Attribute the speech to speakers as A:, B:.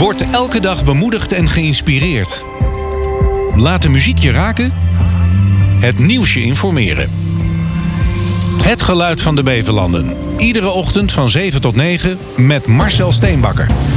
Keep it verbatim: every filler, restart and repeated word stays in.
A: Word elke dag bemoedigd en geïnspireerd. Laat de muziek je raken. Het nieuws je informeren. Het geluid van de Beverlanden. Iedere ochtend van zeven tot negen met Marcel Steenbakker.